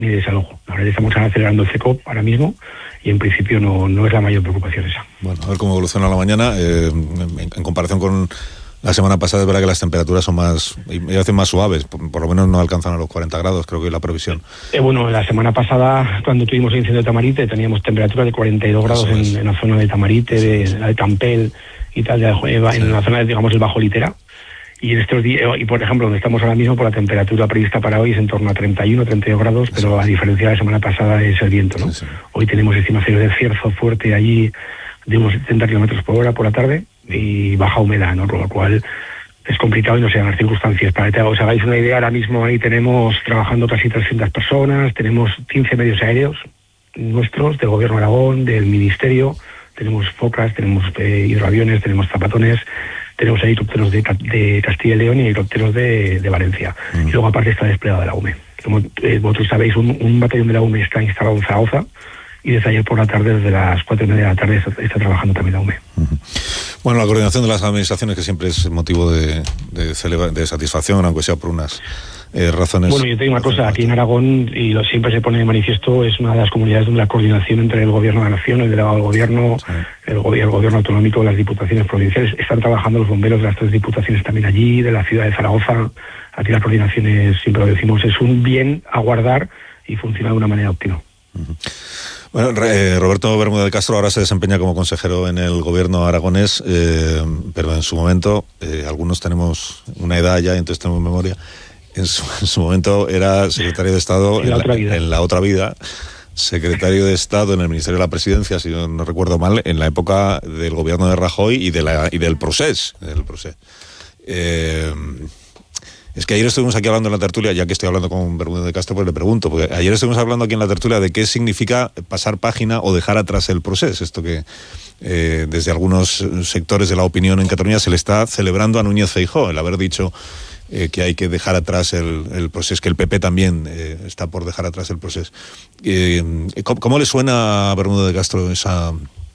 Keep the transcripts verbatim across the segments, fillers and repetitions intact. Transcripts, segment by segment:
ni desalojo. Ahora estamos acelerando el C E C O P ahora mismo y en principio no, no es la mayor preocupación esa. Bueno, a ver cómo evoluciona la mañana. Eh, en, en comparación con la semana pasada, es verdad que las temperaturas son más, iba a decir más suaves, por, por lo menos no alcanzan a los cuarenta grados, creo que es la previsión. Eh, bueno, la semana pasada, cuando tuvimos el incendio de Tamarite, teníamos temperaturas de cuarenta y dos grados en, en la zona de Tamarite, de, de Tampel y tal, de, sí. En la zona de, digamos, el Bajo Litera. Y en estos días, y por ejemplo, donde estamos ahora mismo, por la temperatura prevista para hoy es en torno a treinta y uno, treinta y dos grados, pero a diferencia de la semana pasada es el viento, ¿no? Sí, sí. Hoy tenemos estimaciones de cierzo fuerte allí de unos setenta kilómetros por hora por la tarde y baja humedad, ¿no? Con lo cual es complicado y no se dan las circunstancias. Para que os hagáis una idea, ahora mismo ahí tenemos trabajando casi trescientas personas, tenemos quince medios aéreos nuestros, del Gobierno de Aragón, del Ministerio, tenemos focas, tenemos eh, hidroaviones, tenemos zapatones, tenemos helicópteros de, de Castilla y León y helicópteros de, de Valencia. Mm. Y luego aparte está desplegado la U M E. Como eh, vosotros sabéis, un, un batallón de la U M E está instalado en Zaragoza y desde ayer por la tarde, desde las cuatro y media de la tarde, está, está trabajando también la U M E. Mm-hmm. Bueno, la coordinación de las administraciones, que siempre es motivo de, de, celebra, de satisfacción, aunque sea por unas eh, razones... Bueno, yo te digo una cosa, aquí en Aragón, y lo siempre se pone de manifiesto, es una de las comunidades donde la coordinación entre el Gobierno de la Nación, el delegado del Gobierno, sí. el, el Gobierno autonómico, las diputaciones provinciales, están trabajando los bomberos de las tres diputaciones también allí, de la ciudad de Zaragoza. Aquí las coordinaciones, siempre lo decimos, es un bien a guardar y funciona de una manera óptima. Uh-huh. Bueno, eh, Roberto Bermúdez de Castro ahora se desempeña como consejero en el gobierno aragonés, eh, pero en su momento, eh, algunos tenemos una edad ya, entonces tenemos memoria, en su, en su momento era secretario de Estado en la, en, la, en la otra vida, secretario de Estado en el Ministerio de la Presidencia, si no, no recuerdo mal, en la época del gobierno de Rajoy y, de la, y del Procés. Del Procés. Eh, Es que ayer estuvimos aquí hablando en la tertulia, ya que estoy hablando con Bermúdez de Castro, pues le pregunto, porque ayer estuvimos hablando aquí en la tertulia de qué significa pasar página o dejar atrás el proceso, esto que eh, desde algunos sectores de la opinión en Cataluña se le está celebrando a Núñez Feijóo, el haber dicho eh, que hay que dejar atrás el, el proceso, que el P P también eh, está por dejar atrás el proceso. Eh, ¿cómo, ¿Cómo le suena a Bermúdez de Castro esa,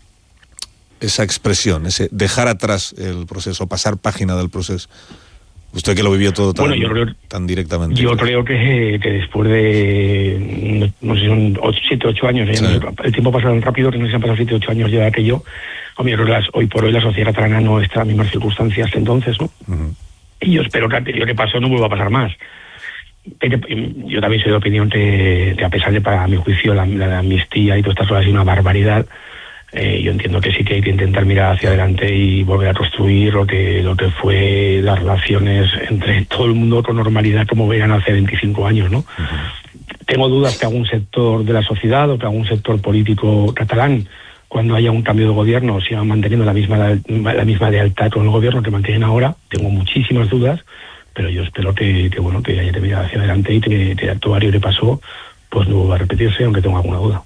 esa expresión, ese dejar atrás el proceso, pasar página del proceso? Usted que lo vivió todo tan, bueno, yo creo, tan directamente. Yo creo que, que después de, no, no sé, son siete, ocho años, sí. ¿eh? El tiempo pasa tan rápido que no se han pasado siete, ocho años ya de aquello. Hombre, las, hoy por hoy la sociedad catalana no está en las mismas circunstancias que entonces, ¿no? Uh-huh. Y yo espero que aquello que pasó no vuelva a pasar más. Pero yo también soy de opinión que, que a pesar de, para mi juicio, la, la amnistía y todas estas cosas ha sido una barbaridad. Eh, yo entiendo que sí que hay que intentar mirar hacia adelante y volver a construir lo que lo que fue las relaciones entre todo el mundo con normalidad como eran hace veinticinco años, ¿no? Uh-huh. Tengo dudas que algún sector de la sociedad o que algún sector político catalán, cuando haya un cambio de gobierno, siga manteniendo la misma la misma lealtad con el gobierno que mantienen ahora. Tengo muchísimas dudas, pero yo espero que, que bueno que haya que mirar hacia adelante y que, que actuar y que pasó pues no va a repetirse, aunque tengo alguna duda.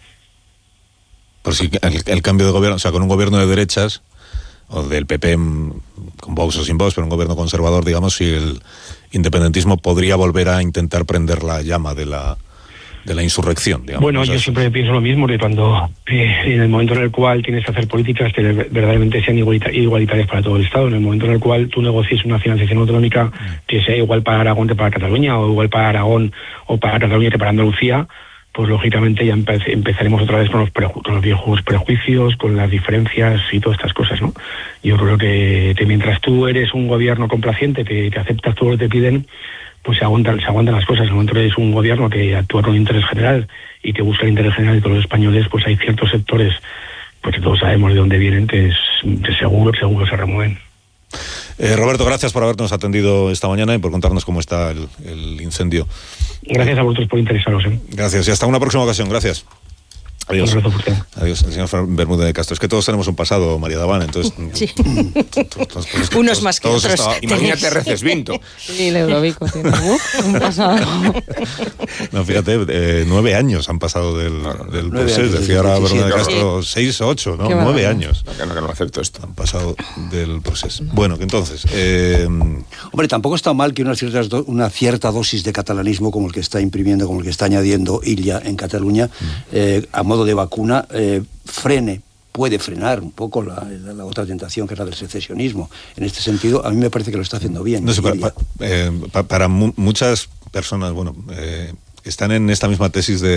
Por si el, el cambio de gobierno, o sea, con un gobierno de derechas, o del P P con Vox o sin Vox, pero un gobierno conservador, digamos, si el independentismo podría volver a intentar prender la llama de la de la insurrección, digamos. Bueno, yo siempre pienso lo mismo, que cuando eh, en el momento en el cual tienes que hacer políticas que verdaderamente sean igualitarias para todo el Estado, en el momento en el cual tú negocies una financiación autonómica que sea igual para Aragón que para Cataluña, o igual para Aragón o para Cataluña que para Andalucía, pues lógicamente ya empe- empezaremos otra vez con los, preju- con los viejos prejuicios, con las diferencias y todas estas cosas, ¿no? Yo creo que, que mientras tú eres un gobierno complaciente, que, que aceptas todo lo que te piden, pues se aguantan, se aguantan las cosas. En el momento que eres un gobierno que actúa con interés general y que busca el interés general de todos los españoles, pues hay ciertos sectores, pues que todos sabemos de dónde vienen, que, es, que seguro, seguro se remueven. Eh, Roberto, gracias por habernos atendido esta mañana y por contarnos cómo está el, el incendio. Gracias a vosotros por interesaros. ¿eh? Gracias y hasta una próxima ocasión. Gracias. Adiós. Adiós, el señor Bermúdez de Castro. Es que todos tenemos un pasado, María Daván, entonces... Sí. Todos, todos, todos, todos, Unos todos, más que todos otros. Estaba, imagínate Recesvinto. Sí, el Eurobico tiene un pasado. No, fíjate, eh, nueve años han pasado del, del proceso. Decía ahora Bermúdez de Castro, sí. seis o ocho, ¿no? Qué nueve va, años. No, que no, que no acepto esto. Han pasado del proceso. Bueno, que entonces... Eh, Hombre, tampoco está mal que una cierta, una cierta dosis de catalanismo como el que está imprimiendo, como el que está añadiendo Illa en Cataluña, mm. eh, a modo de vacuna, eh, frene, puede frenar un poco la, la, la otra tentación que es la del secesionismo. En este sentido, a mí me parece que lo está haciendo bien. No sé, para, para, eh, para mu- muchas personas, bueno, eh, están en esta misma tesis de